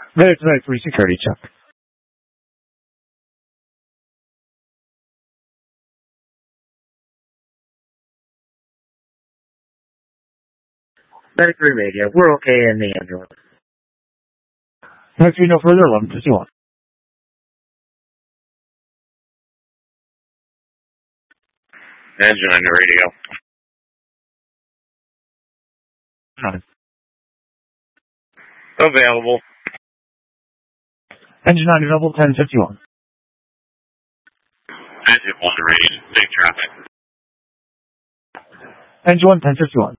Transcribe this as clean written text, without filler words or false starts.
Medic 3 security check. Medic 3 radio, we're okay in the ambulance. Medic 3 no further, 1151. Engine on your radio. 9. Available. Engine 9 available, 1051. Engine 1 radio. Big traffic. Engine 1, 1051.